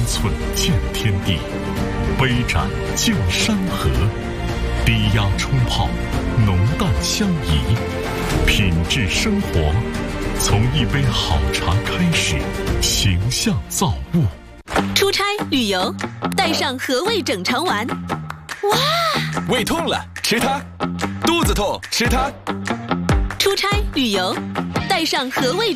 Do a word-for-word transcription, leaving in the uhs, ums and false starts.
寸见天地，杯盏见山河。低压冲泡，浓淡相宜，品质生活，从一杯好茶开始，形象造物。 出差旅游，带上和味整肠丸。哇！ 胃痛了，吃它；肚子痛，吃它。 出差旅游，带上和味。